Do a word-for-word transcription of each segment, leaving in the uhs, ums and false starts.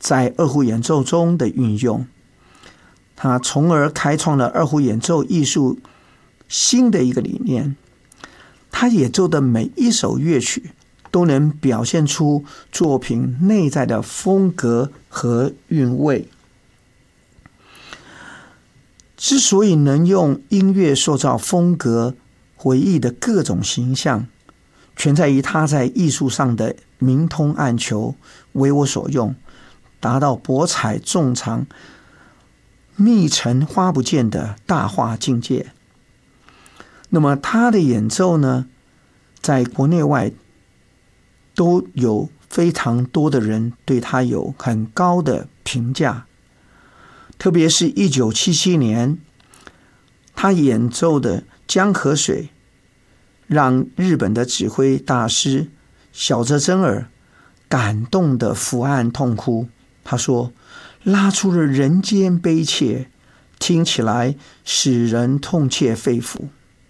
在二胡演奏中的运用，他从而开创了二胡演奏艺术新的一个理念。他演奏的每一首乐曲都能表现出作品内在的风格和韵味。之所以能用音乐塑造风格回忆的各种形象，全在于他在艺术上的明通暗求，为我所用，达到博采众长、密陈花不见的大画境界。那么他的演奏呢，在国内外都有非常多的人对他有很高的评价。特别是一九七七年他演奏的《江河水》，让日本的指挥大师小泽征尔感动的伏案痛哭。他说，拉出了人间悲切，听起来使人痛切肺腑。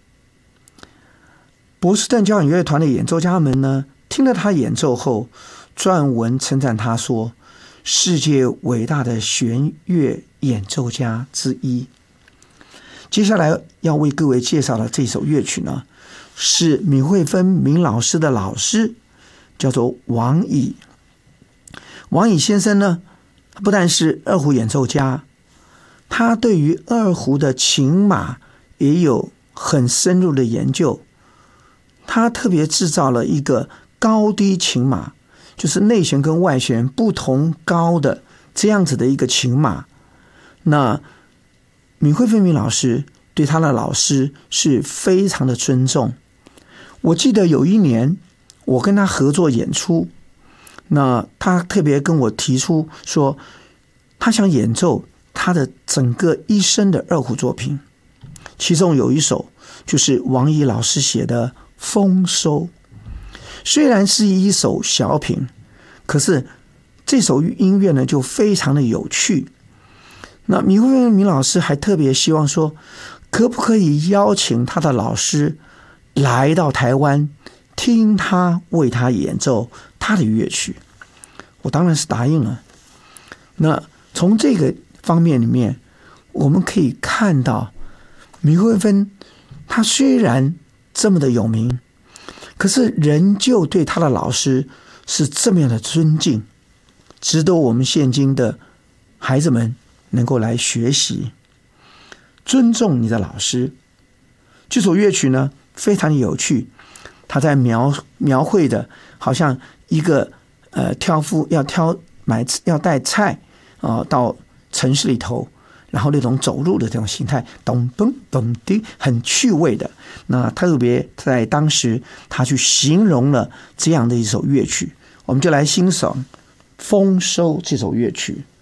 波士顿交响乐团的演奏家们呢，听了他演奏后，撰文称赞他说，世界伟大的弦乐演奏家之一。接下来要为各位介绍的这首乐曲呢，是闵惠芬闵老师的老师，叫做王乙。王乙先生呢，不但是二胡演奏家，他对于二胡的琴码也有很深入的研究。他特别制造了一个高低琴码，就是内弦跟外弦不同高的这样子的一个琴码。那闵惠芬闵老师对他的老师是非常的尊重。我记得有一年我跟他合作演出，那他特别跟我提出说，他想演奏他的整个一生的二胡作品，其中有一首就是王乙老师写的《丰收》。虽然是一首小品，可是这首音乐呢就非常的有趣。那闵惠芬闵老师还特别希望说，可不可以邀请他的老师来到台湾，听他为他演奏他的乐曲。我当然是答应了。那从这个方面里面，我们可以看到闵惠芬他虽然这么的有名，可是仍旧对他的老师是这么样的尊敬，值得我们现今的孩子们能够来学习。尊重你的老师。这首乐曲呢非常有趣，他在描描绘的好像一个呃挑夫要挑买要带菜啊、呃、到城市里头，然后那种走路的这种形态，咚咚咚叮，很趣味的。那特别在当时他去形容了这样的一首乐曲，我们就来欣赏《丰收》这首乐曲。